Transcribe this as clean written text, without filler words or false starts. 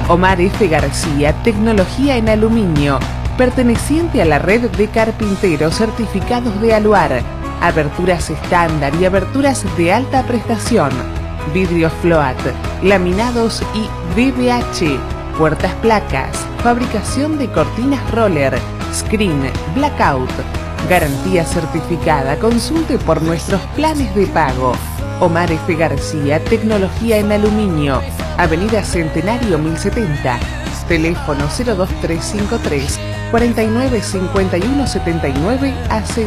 Omar F. García, tecnología en aluminio, perteneciente a la red de carpinteros certificados de Aluar, aberturas estándar y aberturas de alta prestación, vidrios float, laminados y DBH, puertas placas, fabricación de cortinas roller, screen, blackout, garantía certificada. Consulte por nuestros planes de pago. Omar F. García, tecnología en aluminio, Avenida Centenario 1070, teléfono 02353 495179 AC.